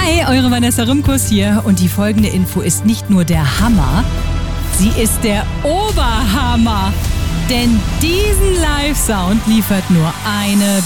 Hi, eure Vanessa Rimkus hier und die folgende Info ist nicht nur der Hammer, sie ist der Oberhammer. Denn diesen Live-Sound liefert nur eine